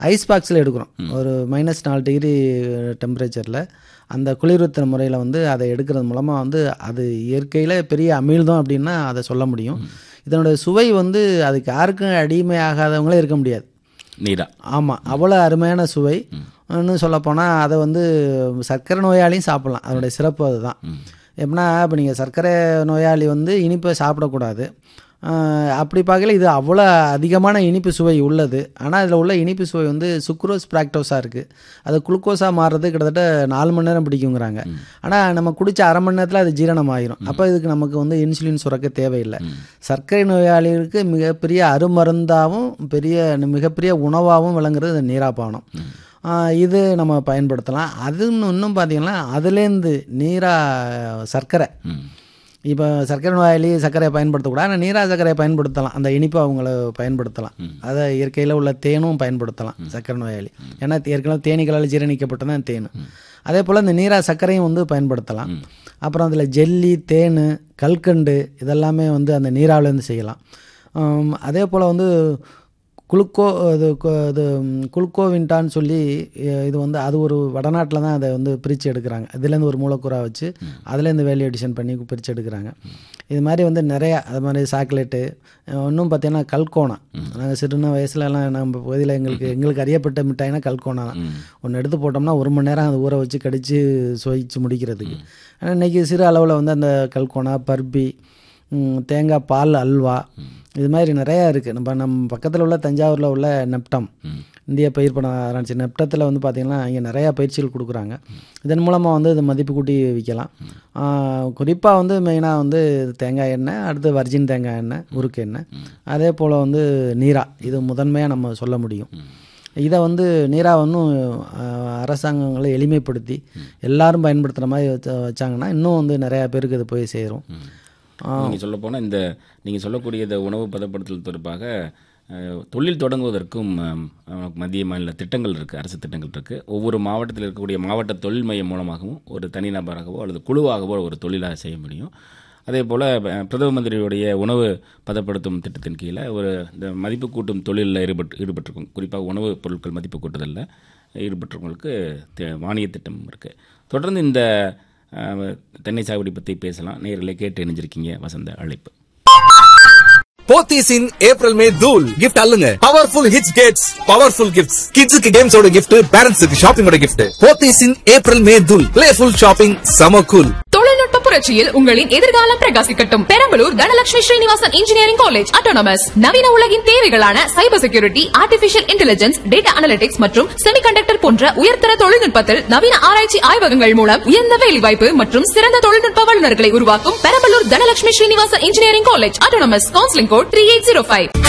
Ice பாக்ஸில் எடுக்கிறோம். ஒரு -4 டிகிரி டெம்பரேச்சரில் அந்த குளிர்வித்தல் முறையில் வந்து அதை எடுக்கிறது மூலமாக வந்து அது இயற்கையில் பெரிய அமிழ்தம் அப்படின்னா அதை சொல்ல முடியும். இதனுடைய சுவை வந்து அதுக்கு யாருக்கும் அடிமையாகாதவங்களே இருக்க முடியாது. நீரா ஆமாம், அவ்வளோ அருமையான சுவை. இன்னும் சொல்லப்போனால் அதை வந்து சர்க்கரை நோயாளியும் சாப்பிட்லாம். அதனுடைய சிறப்பு அதுதான். எப்படின்னா இப்போ நீங்கள் சர்க்கரை நோயாளி வந்து இனிப்பை சாப்பிடக்கூடாது. அப்படி பார்க்கல இது அவ்வளோ அதிகமான இனிப்பு சுவை உள்ளது. ஆனால் இதில் உள்ள இனிப்பு சுவை வந்து சுக்ரோஸ் பிராக்டோஸாக இருக்குது. அது குளுக்கோஸாக மாறுறது கிட்டத்தட்ட 4 மணி நேரம் பிடிக்குங்கிறாங்க. ஆனால் நம்ம குடித்த அரை மணி நேரத்தில் அது ஜீரணம் ஆகிரும். அப்போ இதுக்கு நமக்கு வந்து இன்சுலின் சுரக்க தேவையில்லை. சர்க்கரை நோயாளிகளுக்கு மிகப்பெரிய அருமருந்தாகவும் மிகப்பெரிய உணவாகவும் விளங்குறது இந்த நீராப்பானம். இது நம்ம பயன்படுத்தலாம். அது இன்னும் பார்த்திங்கன்னா அதுலேருந்து சர்க்கரை இப்போ சர்க்கரை நோயாளி சர்க்கரையை பயன்படுத்தக்கூடாது, ஆனால் நீரா சர்க்கரையை பயன்படுத்தலாம். அந்த இனிப்பை அவங்கள பயன்படுத்தலாம். அதை இயற்கையில் உள்ள தேனும் பயன்படுத்தலாம் சர்க்கரை நோயாளி. ஏன்னா ஏற்கனவே தேனீக்களால் ஜீரணிக்கப்பட்டதான் தேன். அதே போல் இந்த நீரா சர்க்கரையும் வந்து பயன்படுத்தலாம். அப்புறம் அதில் ஜெல்லி, தேன், கல்கண்டு இதெல்லாமே வந்து அந்த நீராவிலேருந்து செய்யலாம். அதே போல் வந்து குளுக்கோவின்டான்னு சொல்லி இது வந்து அது ஒரு வடநாட்டில் தான் அதை வந்து பிரித்து எடுக்கிறாங்க. இதுலேருந்து ஒரு மூலக்கூறாக வச்சு அதுலேருந்து வேல்யூ எடிஷன் பண்ணி பிரித்து எடுக்கிறாங்க. இது மாதிரி வந்து நிறையா அது மாதிரி சாக்லேட்டு. இன்னும் பார்த்தீங்கன்னா கல்கோனா. நாங்கள் சின்ன வயசுலலாம் நம்ம பகுதியில் எங்களுக்கு அறியப்பட்ட மிட்டாய்னா கல்கோனா தான். ஒன்று எடுத்து போட்டோம்னா 1 மணி நேரம் அதை ஊற வச்சு கடித்து சுவைச்சு முடிக்கிறதுக்கு. ஆனால் இன்றைக்கி சிறு அளவில் வந்து அந்த கல்கோனா, பர்பி, தேங்காய் பால் அல்வா இது மாதிரி நிறையா இருக்குது. நம்ம பக்கத்தில் உள்ள தஞ்சாவூரில் உள்ள நெப்டம் இந்திய பயிர் பண்ண ஆரம்பிச்சு நெப்டத்தில் வந்து பார்த்திங்கன்னா இங்கே நிறையா பயிற்சிகள் கொடுக்குறாங்க. இதன் மூலமாக வந்து இது மதிப்பு கூட்டி விற்கலாம். குறிப்பாக வந்து மெயினாக வந்து தேங்காய் எண்ணெய், அடுத்து வர்ஜின் தேங்காய் எண்ணெய், உருக்கு எண்ணெய், அதே போல் வந்து நீரா, இது முதன்மையாக நம்ம சொல்ல முடியும். இதை வந்து நீரா இன்னும் அரசாங்கங்களை எளிமைப்படுத்தி எல்லாரும் பயன்படுத்துகிற மாதிரி வச்சாங்கன்னா இன்னும் வந்து நிறையா பேருக்கு இது போய் சேரும். நீங்கள் சொல்ல போனால் நீங்கள் சொல்லக்கூடிய இந்த உணவு பதப்படுத்தல் தொடர்பாக தொழில் தொடங்குவதற்கும் மத்திய மாநில திட்டங்கள் இருக்குது, அரசு திட்டங்கள் இருக்குது. ஒவ்வொரு மாவட்டத்தில் இருக்கக்கூடிய மாவட்ட தொழில் மையம் மூலமாகவும் ஒரு தனிநபராகவோ அல்லது குழுவாகவோ ஒரு தொழிலாக செய்ய முடியும். அதே போல் பிரதம மந்திரியுடைய உணவு பதப்படுத்தும் திட்டத்தின் கீழே இந்த மதிப்பு கூட்டும் தொழிலில் ஈடுபட்டிருக்கும், குறிப்பாக உணவுப் பொருட்கள் மதிப்பு கூட்டுதலில் ஈடுபட்டிருக்கவங்களுக்கு மானிய திட்டம் இருக்குது. தொடர்ந்து இந்த தென்னை சாகுபடி பற்றி பேசலாம். நேயர்களை கேட்டு இணைஞ்சிருக்கீங்க. வசந்த அழைப்பு. போத்தீஸ் இன் ஏப்ரல் மே தூள் gift அல்லுங்க. Powerful hits Gates powerful gifts. கிட்ஸுக்கு கேம்ஸோட கிஃப்ட், பேரண்ட்ஸுக்கு ஷாப்பிங்கோட கிஃப்ட். போத்தீஸ் இன் ஏப்ரல் மே தூள். பிளேஃபுல் ஷாப்பிங், சம கூல். தொழில்நுட்ப புரட்சியில் உங்களின் எதிர்காலம் பிரகாசிக்கட்டும். Perambalur Dhanalakshmi Srinivasan engineering college autonomous. நவீன உலகின் தேவைகளான cyber security, artificial intelligence, data analytics மற்றும் செமிகண்டக்டர் போன்ற உயர்தர தொழில்நுட்பத்தில் நவீன ஆராய்ச்சி ஆய்வகங்கள் மூலம் உயர்ந்த வேலைவாய்ப்பு மற்றும் சிறந்த தொழில்நுட்ப வல்லுநர்களை உருவாக்கும் Perambalur Dhanalakshmi Srinivasan engineering college autonomous. Counselling code 3805.